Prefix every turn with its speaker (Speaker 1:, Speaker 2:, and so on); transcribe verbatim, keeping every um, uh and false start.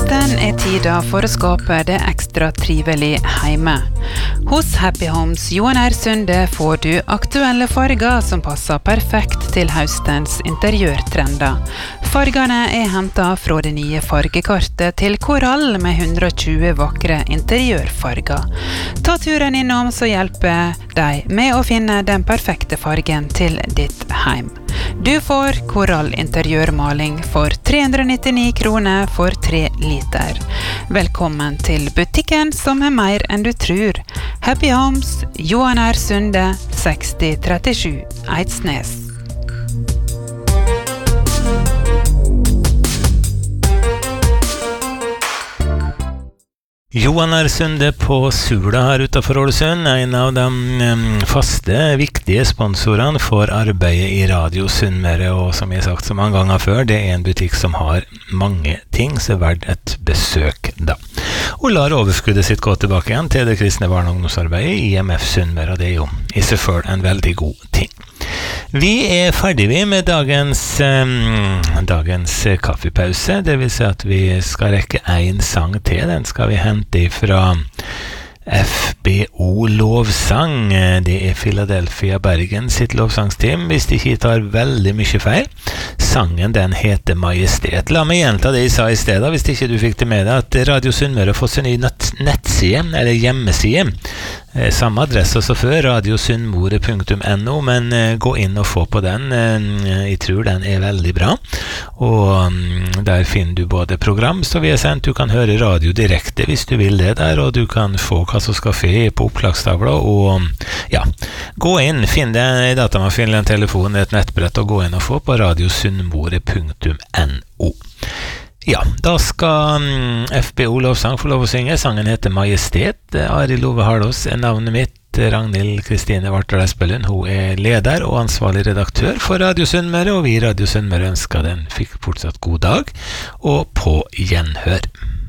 Speaker 1: Vinteren er tida for å skape det ekstra trivelig hjemme. Hos Happy Homes Johan R. Sunde får du aktuelle farger som passer perfekt til høstens interiørtrender. Fargene er hentet fra det nye fargekartet til korall med hundre og tjue vakre interiørfarger. Ta turen innom så hjelper deg med å finne den perfekte fargen til ditt heim. Du får korall interiørmaling for tre hundre nittioni kroner for tre liter. Velkommen til butikken som er mer enn du tror. Happy Homes, Johan R. Sunde, seksti trettisju, Eidsnes.
Speaker 2: Johan R. Sunde på Sula her utenfor Ålesund, en av de um, faste, viktige sponsorene for arbeidet i Radio Sunnmøre, og som jeg har sagt så mange ganger før, det er en butikk som har mange ting som er verdt et besøk da. Og lar overskuddet sitt gå tilbake igjen til det kristne barne- og ungdomsarbeidet i I M F Sunnmøre, og det er jo i seg selv en veldig god ting. Vi er ferdige med dagens, um, dagens kaffepause, det vil si at vi skal rekke en sang til, den skal vi hente fra F B O Lovsang. Det er Philadelphia Bergen sitt lovsangsteam, hvis de ikke tar veldig mye feil. Sangen den heter Majestet. La meg gjenta det jeg sa i stedet, hvis ikke du fikk det med deg, at Radio Sunnmøre har fått sin ny nettside, eller hjemmeside. Samme adresse som før, radiosunnmore punktum no, men gå inn og få på den. Jeg tror den er veldig bra. Og der finner du både program som vi har sendt, du kan høre radio direkte hvis du vil det der, og du kan få hva som skal få på opplagstavla, og ja, gå inn, finn deg en datamaskin, en telefon, et nettbrett, og gå inn og få på radiosunnmore punktum no. Ja, da skal um, F B O Lovsang få lov å synge. Sangen heter Majestet. Arild Ove Harlås er navnet mitt. Ragnhild Kristine Vartdal Espelund, hun er leder og ansvarlig redaktør for Radio Sunnmøre, og vi i Radio Sunnmøre ønsker den fikk fortsatt god dag, og på gjenhør.